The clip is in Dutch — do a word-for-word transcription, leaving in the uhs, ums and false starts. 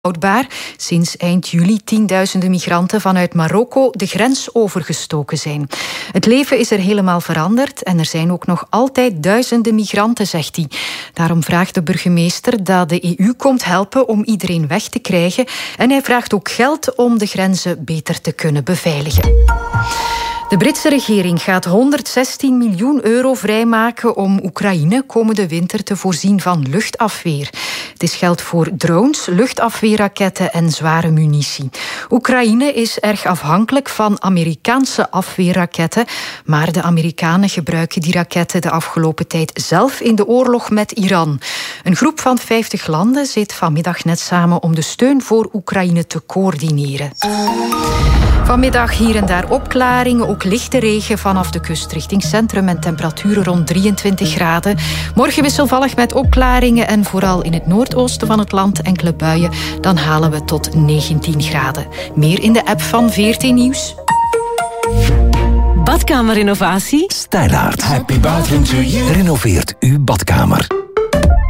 Houdbaar. Sinds eind juli tienduizenden migranten vanuit Marokko de grens overgestoken zijn. Het leven is er helemaal veranderd en er zijn ook nog altijd duizenden migranten, zegt hij. Daarom vraagt de burgemeester dat de E U komt helpen om iedereen weg te krijgen. En hij vraagt ook geld om de grenzen beter te kunnen beveiligen. De Britse regering gaat honderdzestien miljoen euro vrijmaken om Oekraïne komende winter te voorzien van luchtafweer. Het is geld voor drones, luchtafweerraketten en zware munitie. Oekraïne is erg afhankelijk van Amerikaanse afweerraketten, maar de Amerikanen gebruiken die raketten de afgelopen tijd zelf in de oorlog met Iran. Een groep van vijftig landen zit vanmiddag net samen om de steun voor Oekraïne te coördineren. Vanmiddag hier en daar opklaringen, ook lichte regen vanaf de kust richting centrum en temperaturen rond drieëntwintig graden. Morgen wisselvallig met opklaringen en vooral in het noordoosten van het land enkele buien. Dan halen we tot negentien graden. Meer in de app van V R T Nieuws. Badkamerinnovatie? Stylaart. Happy bathroom to you. Renoveert uw badkamer.